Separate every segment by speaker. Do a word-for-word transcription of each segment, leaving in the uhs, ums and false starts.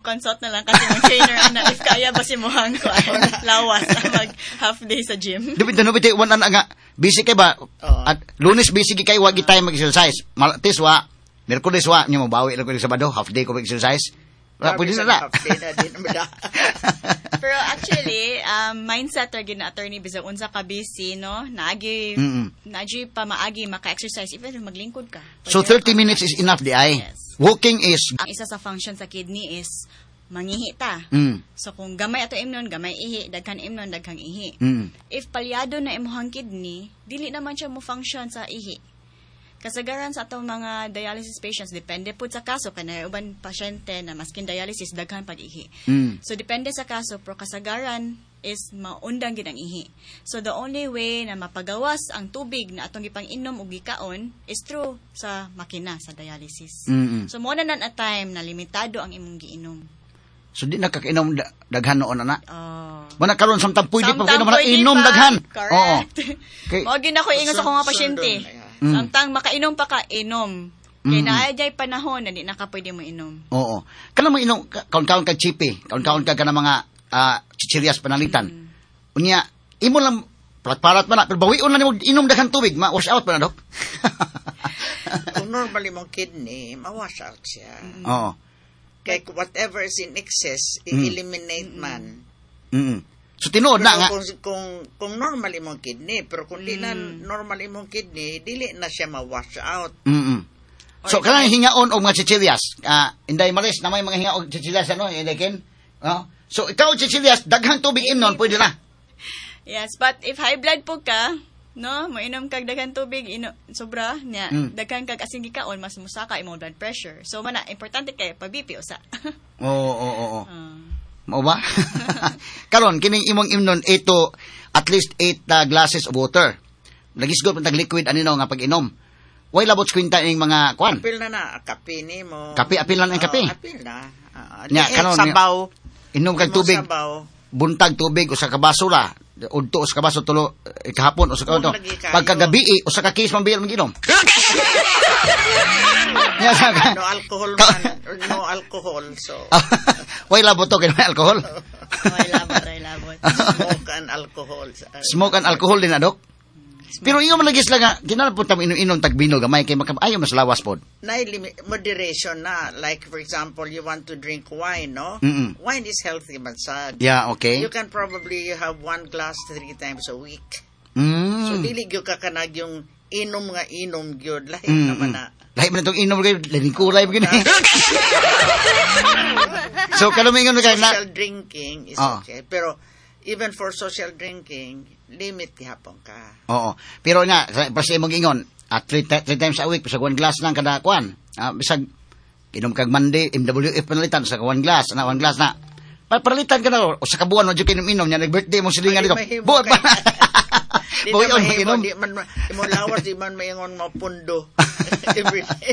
Speaker 1: consult na lang kasi ng trainer ana if kaya ba si mohang ko lawas mag half day sa gym.
Speaker 2: Dubit na dubit one ana nga busy kay ba?
Speaker 3: Oo.
Speaker 2: At Lunes busy kay wa gi time mag-exercise. Martes wa, Miyerkules wa, nya mabawi lang ko sa Sabado, half day ko mag-exercise. Wala pwede na na.
Speaker 3: Half day na din na.
Speaker 1: Pero actually, um, mindset ra gina attorney bisag unsa ka busy, no? Naagi
Speaker 2: Mm-mm.
Speaker 1: naagi pa maagi maka-exercise even maglingkod ka.
Speaker 2: So thirty minutes is enough di ay.
Speaker 1: Yes.
Speaker 2: Walking is
Speaker 1: Ang isa sa function sa kidney is mangihi ta.
Speaker 2: mm,
Speaker 1: So kung gamay ato imnon, gamay ihi, daghan imnon, daghang ihi.
Speaker 2: mm,
Speaker 1: If palyado na imong kidney, dili naman siya mo function sa ihi. Kasagaran sa atong mga dialysis patients, depende po sa kaso, kaya uban pasyente na maskin dialysis, daghan pag-ihi.
Speaker 2: mm.
Speaker 1: So, depende sa kaso, pero kasagaran is maundang gid ang ihi. So, the only way na mapagawas ang tubig na atong gipang inom o gikaon is through sa makina, sa dialysis.
Speaker 2: Mm-mm.
Speaker 1: So, muna na a time na limitado ang imong giinom.
Speaker 2: So di nakakainom da- daghan noon ana.
Speaker 1: Oh.
Speaker 2: Mana karon samtang pwede pa
Speaker 1: Samtang
Speaker 2: kainom na
Speaker 1: pwede
Speaker 2: inom
Speaker 1: pa.
Speaker 2: daghan. Oo.
Speaker 1: Correct.
Speaker 2: Kay
Speaker 1: Mao gid ako ingon sa akong mga pasyente.
Speaker 2: Mm.
Speaker 1: Samtang makainom pa ka, inom. Kaya
Speaker 2: Mm.
Speaker 1: naayay panahon na di na ka pwede mo inom.
Speaker 2: oo. Kana mo inom ka- kaon-kaon ka chipe, kaon-kaon ka kana mga ah, chichirias panalitan. Unya imo lang parat-parat man na pero bawion na nimo inom daghan tubig, ma-wash out pa na dok.
Speaker 3: Kung normally mong kidney, ma-wash out siya.
Speaker 2: Oo.
Speaker 3: Kaya whatever is in excess,
Speaker 2: Mm.
Speaker 3: i-eliminate man.
Speaker 2: Mm. So tinuod na
Speaker 3: Pero
Speaker 2: nga.
Speaker 3: kung, kung, kung normal imong kidney, pero kung di na normal imong kidney, dili na siya ma-wash out.
Speaker 2: Mm. So kanang hingaon og mga chichirias. Ah, Inday Maris na may mga hingaon og chichirias ano, Elekin. Oh. So ikaw og chichirias daghang tubig imnon pwede na.
Speaker 1: Yes, but if high blood po ka, no, mainom kag daghan tubig, ino, sobra, nya,
Speaker 2: Mm.
Speaker 1: daghan kag asing gikaon, mas musaka imong blood pressure. So, mana, importante kay pa-B P usa.
Speaker 2: Oo, oo, oo.
Speaker 1: Ah.
Speaker 2: Mao ba? Karon kining imong imnon ito at least eight uh, glasses of water. Nagisgot man tag liquid anino nga pag-inom. Way labot kwinta ning mga kwan.
Speaker 3: Apil na na, kape ni mo.
Speaker 2: Kape, apil lang ang kape.
Speaker 3: Oo, apil na. Uh,
Speaker 2: Nya, kanon,
Speaker 3: sabaw.
Speaker 2: Inom kag
Speaker 3: Imong
Speaker 2: tubig,
Speaker 3: Sabaw.
Speaker 2: buntag tubig usa ka baso ra. Udto usa ka baso tulo eh, kahapon usa ka
Speaker 3: Kung
Speaker 2: to.
Speaker 3: lagi kayo.
Speaker 2: Pagkagabi eh, usa ka case man biya maginom. Nya sa ka.
Speaker 3: No alcohol man. Or no alcohol. So,
Speaker 2: Way labot to kay may alcohol.
Speaker 1: Ay, labot, ay, labot.
Speaker 3: smoke and alcohol.
Speaker 2: Smoke and alcohol din na dok. Pero ingon man lagi sila nga kinalapot tam inom-inom tag binog gamay kay maka ayo mas lawas pod.
Speaker 3: Na limit moderation na. Like, for example, you want to drink wine, no?
Speaker 2: Mm-mm.
Speaker 3: Wine is healthy, man sad.
Speaker 2: Yeah, okay.
Speaker 3: You can probably have one glass three times a week.
Speaker 2: Mm.
Speaker 3: So, dili gyud ka kanag yung inom nga inom gyud. Lahi
Speaker 2: Mm,
Speaker 3: naman
Speaker 2: mm.
Speaker 3: na.
Speaker 2: Lahi man itong inom kayo, laling kulay mo gini. So, kalumingon mo kayo na,
Speaker 3: Social drinking is
Speaker 2: Ah.
Speaker 3: okay. Pero, even for social drinking, limit gihapon ka.
Speaker 2: oo. Pero nga, sa pa sa imong ingon, at three, ti- three times a week, bisag one glass lang kada kwan. Ah, bisag, inom kag Monday, M W F panalitan, sa one glass, na one glass na. Pa paralitan ka na, o sa kabuan, mo dyan inom-inom, niya, nag-birthday mo silingan
Speaker 3: Di
Speaker 2: dito.
Speaker 3: mahimo
Speaker 2: Buot pa.
Speaker 3: Di
Speaker 2: Buot
Speaker 3: na
Speaker 2: on,
Speaker 3: mahimo,
Speaker 2: mag-inom.
Speaker 3: di man, imo lawas, di man maingon mo pundo. Every day.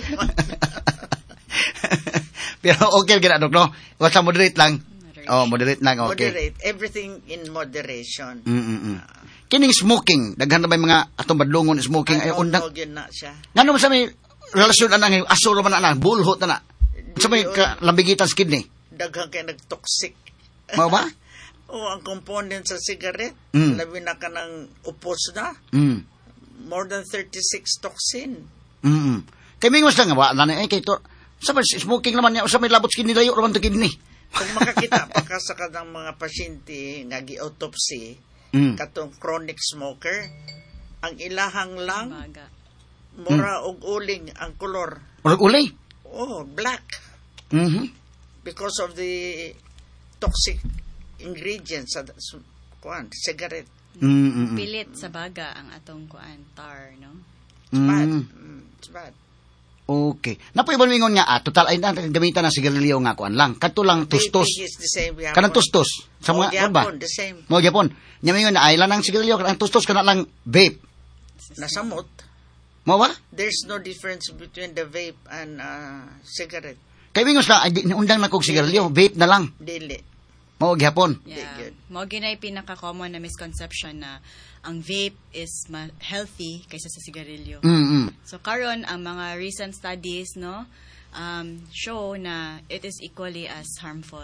Speaker 2: Pero okay, gina, dok, no? Basta moderate lang. Oh, moderate lang, okay.
Speaker 3: Moderate. Everything in moderation.
Speaker 2: Mm-mm. Kining smoking, daghan na ba yung mga atong badlungon smoking ay
Speaker 3: Ano,
Speaker 2: undang.
Speaker 3: no, yun na siya.
Speaker 2: Ngano man sa may relasyon anang aso man ana, bulhot na na. Sa may ka, lambigitan sa kidney.
Speaker 3: Daghang kay nag-toxic.
Speaker 2: Mao ba?
Speaker 3: O, ang component sa cigarette,
Speaker 2: Mm.
Speaker 3: labi na ka ng upos na,
Speaker 2: Mm.
Speaker 3: more than thirty-six toxin.
Speaker 2: Mm. Kay mingos lang nga wa na ay kay to. Sa may smoking naman niya, sa may labot sa kidney layo raman to kidney.
Speaker 3: Kung makakita pa ka sa kanang mga pasyente nga gi-autopsy,
Speaker 2: Mm.
Speaker 3: katong chronic smoker, ang ilahang lang,
Speaker 1: Baga.
Speaker 3: mura og uling ang kolor.
Speaker 2: Urag ulay.
Speaker 3: Oh, black.
Speaker 2: Mhm.
Speaker 3: Because of the toxic ingredients sa sa- kuan, cigarette.
Speaker 2: Mm.
Speaker 1: Pilit sa baga ang atong kuan, tar, no?
Speaker 3: It's bad.
Speaker 2: Mm.
Speaker 3: Mm, it's bad.
Speaker 2: Okay. Napoy ba mingon nga ah, total ay na gamitan na sigarilyo nga kuan lang. Kadto lang tustos.
Speaker 3: Vaping is the same. we have
Speaker 2: Kanang
Speaker 3: one.
Speaker 2: tustos. Sa
Speaker 3: Oh,
Speaker 2: mga kuan ba?
Speaker 3: Japon, the same.
Speaker 2: Mo Japon. Nya mingon na ay lang ang sigarilyo kanang tustos kana lang vape.
Speaker 3: Nasamot.
Speaker 2: Mo ba?
Speaker 3: There's no difference between the vape and uh, cigarette.
Speaker 2: Kay mingos na ay di undang na kog sigarilyo, vape na lang.
Speaker 3: Dili.
Speaker 2: Mo gyapon.
Speaker 1: Yeah.
Speaker 3: Di good.
Speaker 1: Mo ginay pinaka-common na misconception na ang vape is ma- healthy kaysa sa sigarilyo.
Speaker 2: Mm.
Speaker 1: So karon ang mga recent studies, no, um, show na it is equally as harmful.